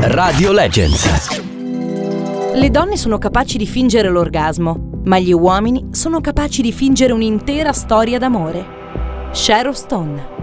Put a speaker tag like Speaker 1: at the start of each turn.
Speaker 1: Radio Legends.
Speaker 2: Le donne sono capaci di fingere l'orgasmo, ma gli uomini sono capaci di fingere un'intera storia d'amore. Sharon Stone.